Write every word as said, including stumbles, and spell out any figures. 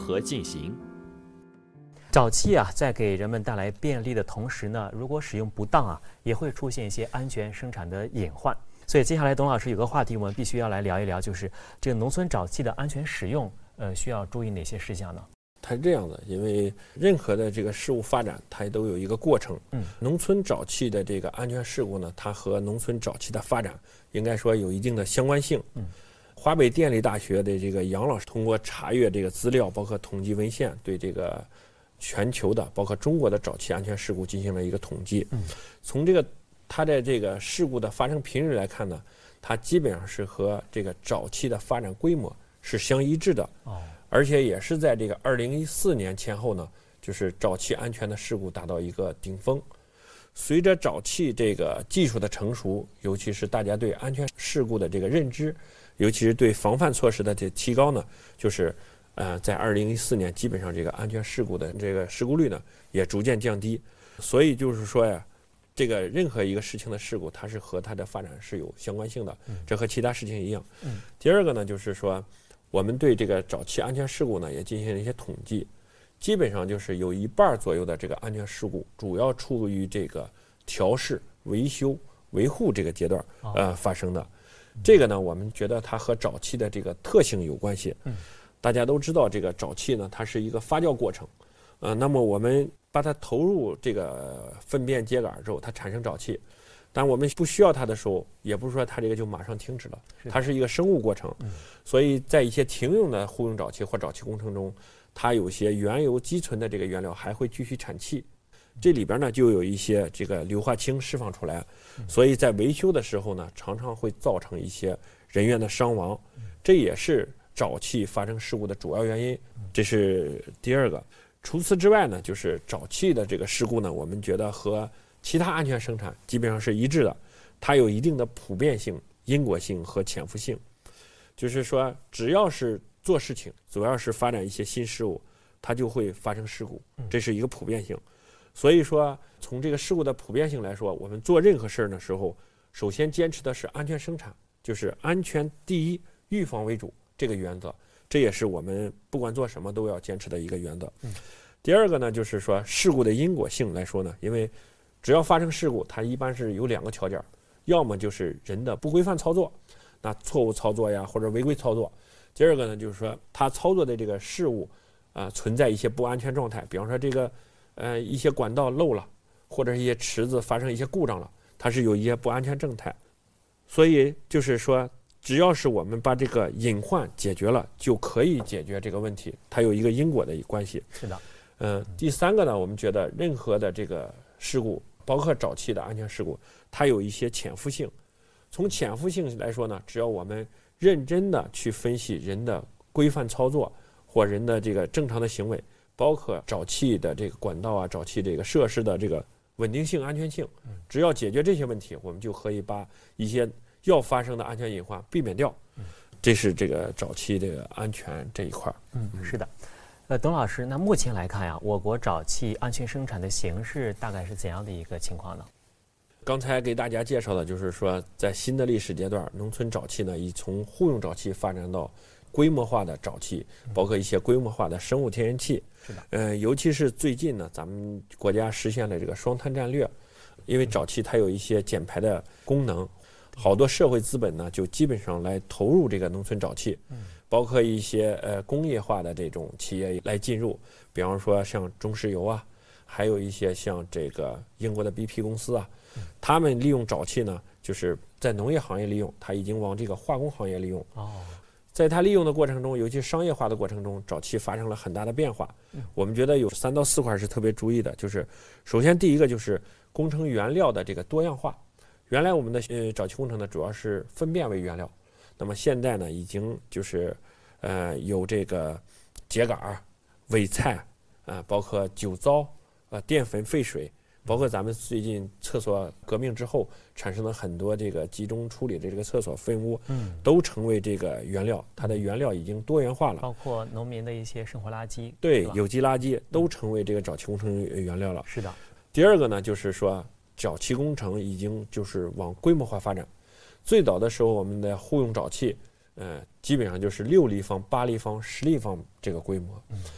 何进行。 沼气啊，在给人们带来便利的同时呢，如果使用不当啊，也会出现一些安全生产的隐患。所以接下来董老师有个话题，我们必须要来聊一聊，就是这个农村沼气的安全使用，呃，需要注意哪些事项呢？ 它是这样的，因为任何的这个事物发展，它都有一个过程。 嗯， 农村沼气的这个安全事故呢，它和农村沼气的发展应该说有一定的相关性。 嗯， 华北电力大学的这个杨老师通过查阅这个资料，包括统计文献，对这个全球的，包括中国的沼气安全事故进行了一个统计。 嗯， 从这个它的这个事故的发生频率来看呢，它基本上是和这个沼气的发展规模是相一致的。 哦。 而且也是在这个二零一四年前后呢，就是沼气安全的事故达到一个顶峰。随着沼气这个技术的成熟，尤其是大家对安全事故的这个认知，尤其是对防范措施的这提高呢，就是呃，在二零一四年基本上这个安全事故的这个事故率呢也逐渐降低。所以就是说呀，这个任何一个事情的事故，它是和它的发展是有相关性的，这和其他事情一样。 嗯。 第二个呢，就是说，我们对这个沼气安全事故呢也进行了一些统计，基本上就是有一半左右的这个安全事故主要处于这个调试、维修、维护这个阶段呃发生的。这个呢，我们觉得它和沼气的这个特性有关系。 嗯， 大家都知道，这个沼气呢，它是一个发酵过程，呃，那么我们把它投入这个粪便秸秆之后，它产生沼气。但我们不需要它的时候，也不是说它这个就马上停止了，它是一个生物过程。 嗯， 所以在一些停用的户用沼气或沼气工程中，它有些原有积存的这个原料还会继续产气，这里边呢就有一些这个硫化氢释放出来，所以在维修的时候呢，常常会造成一些人员的伤亡，这也是沼气发生事故的主要原因。这是第二个。除此之外呢，就是沼气的这个事故呢，我们觉得和其他安全生产基本上是一致的，它有一定的普遍性、因果性和潜伏性。就是说，只要是做事情，主要是发展一些新事物，它就会发生事故，这是一个普遍性。所以说，从这个事故的普遍性来说，我们做任何事儿的时候，首先坚持的是安全生产，就是安全第一，预防为主这个原则，这也是我们不管做什么都要坚持的一个原则。 嗯， 第二个呢，就是说事故的因果性来说呢，因为只要发生事故，它一般是有两个条件，要么就是人的不规范操作，那错误操作呀或者违规操作；第二个呢，就是说他操作的这个事物啊、呃、存在一些不安全状态，比方说这个呃一些管道漏了，或者一些池子发生一些故障了，它是有一些不安全状态。所以就是说，只要是我们把这个隐患解决了，就可以解决这个问题，它有一个因果的关系。 是的。 嗯、呃，第三个呢，我们觉得任何的这个事故，包括沼气的安全事故，它有一些潜伏性。从潜伏性来说呢，只要我们认真的去分析人的规范操作或人的这个正常的行为，包括沼气的这个管道啊、沼气这个设施的这个稳定性、安全性，只要解决这些问题，我们就可以把一些要发生的安全隐患避免掉。这是这个沼气这个安全这一块。 嗯，是的。呃，董老师，那目前来看呀，我国沼气安全生产的形势大概是怎样的一个情况呢？ 刚才给大家介绍的就是说，在新的历史阶段，农村沼气呢已从户用沼气发展到规模化的沼气，包括一些规模化的生物天然气。 是的。 呃，尤其是最近呢，咱们国家实现了这个双碳战略，因为沼气它有一些减排的功能，好多社会资本呢就基本上来投入这个农村沼气。嗯。包括一些呃工业化的这种企业来进入，比方说像中石油啊，还有一些像这个英国的 B P 公司啊，他们利用沼气呢，就是在农业行业利用，它已经往这个化工行业利用。 哦， 在它利用的过程中，尤其商业化的过程中，沼气发生了很大的变化。我们觉得有三到四块是特别注意的，就是首先第一个就是工程原料的这个多样化。原来我们的呃沼气工程呢，主要是粪便为原料。那么现在呢，已经就是，呃，有这个秸秆、尾菜，啊、呃，包括酒糟、啊、呃、淀粉、废水，包括咱们最近厕所革命之后产生了很多这个集中处理的这个厕所粪污， 嗯， 都成为这个原料，它的原料已经多元化了。 包括农民的一些生活垃圾， 对，有机垃圾都成为这个沼气工程原料了。 是的。 第二个呢，就是说沼气工程已经就是往规模化发展。最早的时候，我们的户用沼气，呃，基本上就是六立方、八立方、十立方这个规模。